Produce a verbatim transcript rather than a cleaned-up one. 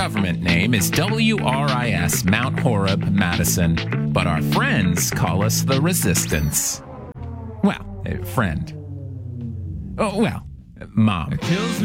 government name is W R I S, Mount Horeb, Madison, but our friends call us the Resistance. Well, a friend. Oh, well, Mom. It kills me.